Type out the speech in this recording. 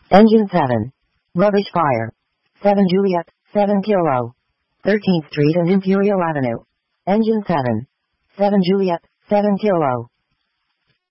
Engine 7. Rubbish fire. 7 Juliet, 7 Kilo. 13th Street and Imperial Avenue. Engine 7. 7 Juliet, 7 Kilo.